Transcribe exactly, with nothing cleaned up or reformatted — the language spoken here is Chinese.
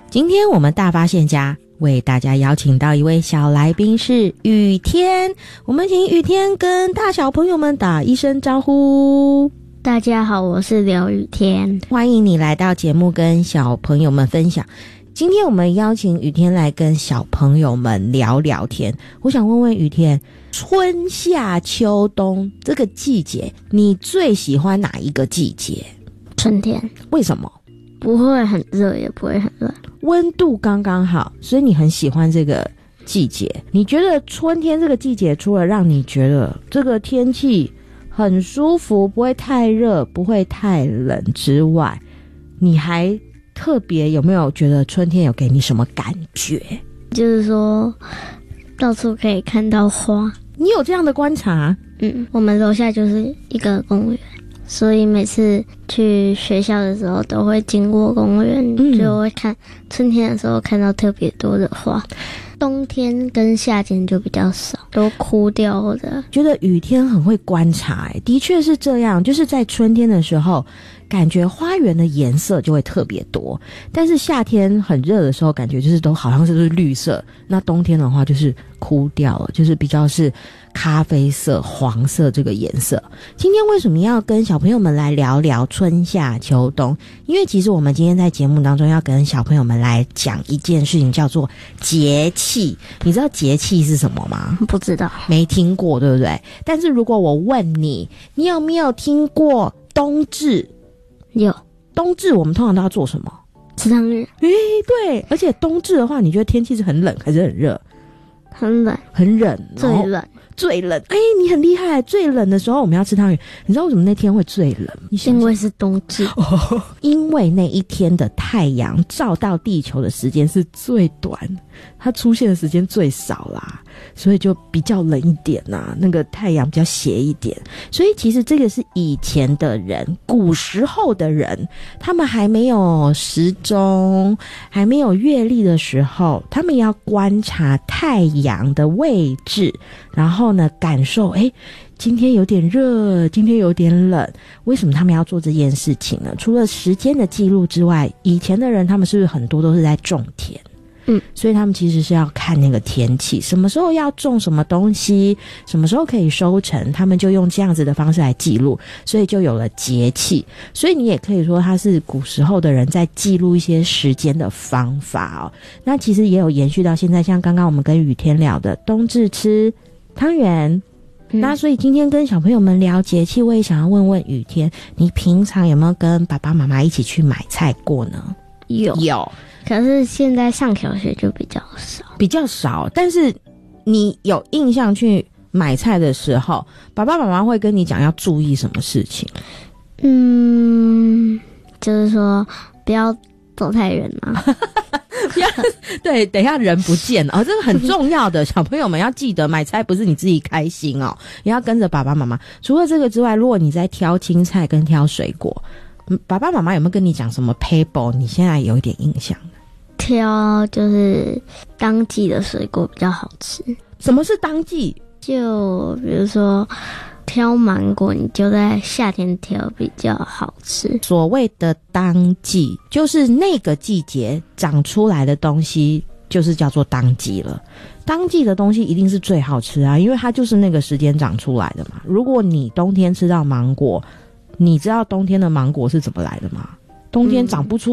今天我们大发现家为大家邀请到一位小来宾是雨天，我们请雨天跟大小朋友们打一声招呼。 大家好，我是刘雨天， 欢迎你来到节目跟小朋友们分享。今天我们邀请雨天来跟小朋友们聊聊天。我想问问雨天，春夏秋冬这个季节你最喜欢哪一个季节？ 春天。 为什么？ 不会很热也不会很冷， 温度刚刚好，所以你很喜欢这个季节。你觉得春天这个季节除了让你觉得这个天气很舒服，不会太热不会太冷之外，你还特别有没有觉得春天有给你什么感觉？ 就是说到处可以看到花。 你有这样的观察？ 嗯，我们楼下就是一个公园，所以每次去学校的时候都会经过公园，嗯，就会看春天的时候看到特别多的花，冬天跟夏天就比较少，都枯掉或者。 觉得雨天很会观察，欸，的确是这样，就是在春天的时候感觉花园的颜色就会特别多，但是夏天很热的时候感觉就是都好像是绿色，那冬天的话就是枯掉了，就是比较是咖啡色黄色这个颜色。今天为什么要跟小朋友们来聊聊春夏秋冬？因为其实我们今天在节目当中要跟小朋友们来讲一件事情，叫做节气。你知道节气是什么吗？ 不知道。没听过对不对？但是如果我问你，你有没有听过冬至？ 有。 冬至我们通常都要做什么？ 吃汤圆。 诶，对，而且冬至的话，你觉得天气是很冷还是很热？ 很冷。 很冷。 最冷。 最冷。诶，你很厉害，最冷的时候我们要吃汤圆。你知道为什么那天会最冷？ 因为是冬至。 哦，因为那一天的太阳照到地球的时间是最短，它出现的时间最少啦，所以就比较冷一点啊，那个太阳比较斜一点。所以其实这个是以前的人，古时候的人，他们还没有时钟还没有月历的时候，他们要观察太阳的位置，然后呢感受诶今天有点热，今天有点冷。为什么他们要做这件事情呢？除了时间的记录之外，以前的人他们是不是很多都是在种田？嗯，所以他们其实是要看那个天气，什么时候要种什么东西，什么时候可以收成，他们就用这样子的方式来记录，所以就有了节气。所以你也可以说它是古时候的人在记录一些时间的方法哦。那其实也有延续到现在，像刚刚我们跟雨天聊的冬至吃汤圆，嗯，那所以今天跟小朋友们聊节气，我也想要问问雨天，你平常有没有跟爸爸妈妈一起去买菜过呢？ 有。 有。 可是现在上小学就比较少。比较少。但是你有印象去买菜的时候，爸爸妈妈会跟你讲要注意什么事情？ 嗯，就是说不要走太远嘛。 对，等一下人不见了哦，这个很重要的。小朋友们要记得，买菜不是你自己开心哦，也要跟着爸爸妈妈。除了这个之外，如果你在挑青菜跟挑水果，爸爸妈妈有没有跟你讲什么 paper 你现在有一点印象？ 挑就是当季的水果比较好吃。 什么是当季？ 就比如说挑芒果，你就在夏天挑比较好吃。 所谓的当季就是那个季节长出来的东西，就是叫做当季了。当季的东西一定是最好吃啊，因为它就是那个时间长出来的嘛。如果你冬天吃到芒果，你知道冬天的芒果是怎么来的吗？冬天长不出